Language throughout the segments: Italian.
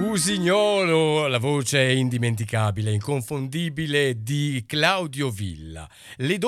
Usignolo, la voce indimenticabile, inconfondibile di Claudio Villa. Le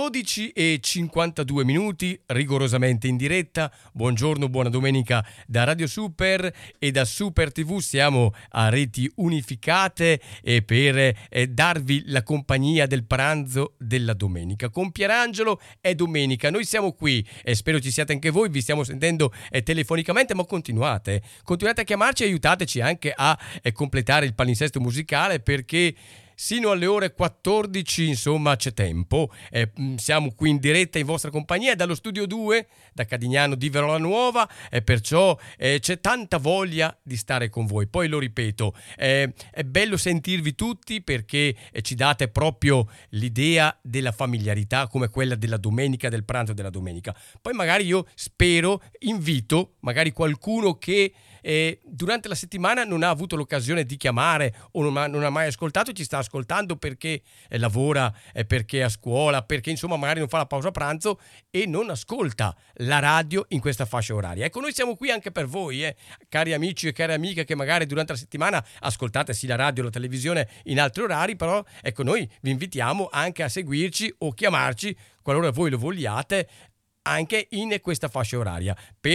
12:52, rigorosamente in diretta. Buongiorno, buona domenica da Radio Super e da Super TV. Siamo a reti unificate e per darvi la compagnia del pranzo della domenica. Con Pierangelo è domenica, noi siamo qui e spero ci siate anche voi, vi stiamo sentendo telefonicamente, ma continuate a chiamarci e aiutateci anche a completare il palinsesto musicale, perché sino alle ore 14 insomma c'è tempo. Siamo qui in diretta in vostra compagnia dallo studio 2 da Cadignano di Verola Nuova, e perciò c'è tanta voglia di stare con voi. Poi lo ripeto, è bello sentirvi tutti, perché ci date proprio l'idea della familiarità, come quella della domenica, del pranzo della domenica. Poi magari io invito magari qualcuno che durante la settimana non ha avuto l'occasione di chiamare o non ha mai ascoltato, ci sta ascoltando perché lavora, perché è a scuola, perché insomma magari non fa la pausa pranzo e non ascolta la radio in questa fascia oraria. Ecco, noi siamo qui anche per voi, cari amici e care amiche che magari durante la settimana ascoltate sì la radio o la televisione in altri orari, però ecco, noi vi invitiamo anche a seguirci o chiamarci qualora voi lo vogliate anche in questa fascia oraria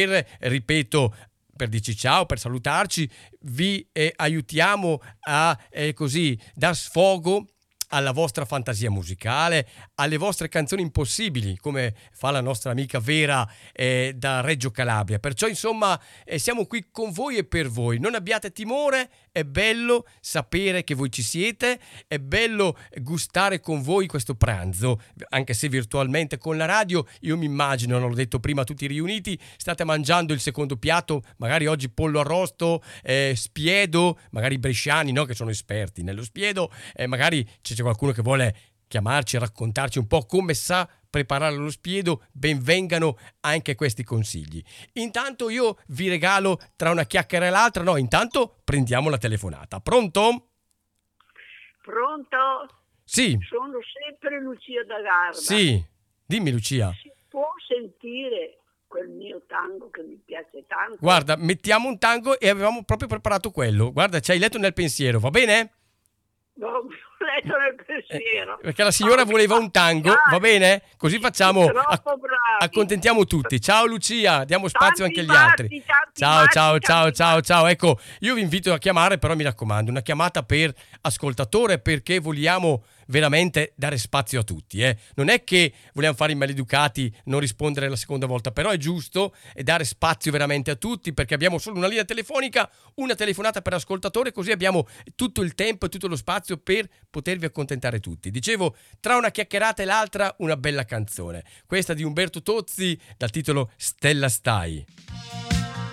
per dirci ciao, per salutarci. Vi aiutiamo a così dar sfogo alla vostra fantasia musicale, alle vostre canzoni impossibili, come fa la nostra amica Vera da Reggio Calabria. Perciò insomma siamo qui con voi e per voi. Non abbiate timore, è bello sapere che voi ci siete, è bello gustare con voi questo pranzo, anche se virtualmente con la radio. Io mi immagino, non l'ho detto prima, tutti riuniti, state mangiando il secondo piatto, magari oggi pollo arrosto, spiedo, magari bresciani, no, che sono esperti nello spiedo, magari c'è qualcuno che vuole chiamarci e raccontarci un po' come sa preparare lo spiedo. Benvengano anche questi consigli. Intanto io vi regalo, tra una chiacchiera e l'altra, intanto prendiamo la telefonata. Pronto? Pronto? Sì. Sono sempre Lucia da Garda. Sì, dimmi Lucia. Si può sentire quel mio tango che mi piace tanto? Guarda, mettiamo un tango e avevamo proprio preparato quello. Guarda, ci hai letto nel pensiero, va bene? No, ho letto nel pensiero. Perché la signora voleva un tango, va bene? Così facciamo, accontentiamo tutti. Ciao Lucia, diamo spazio anche agli altri. Ciao. Ecco, io vi invito a chiamare, però mi raccomando, una chiamata per ascoltatore, perché vogliamo veramente dare spazio a tutti. Non è che vogliamo fare i maleducati, non rispondere la seconda volta, però è giusto dare spazio veramente a tutti, perché abbiamo solo una linea telefonica, una telefonata per ascoltatore, così abbiamo tutto il tempo e tutto lo spazio per potervi accontentare tutti. Dicevo, tra una chiacchierata e l'altra una bella canzone, questa di Umberto Tozzi dal titolo Stella Stai.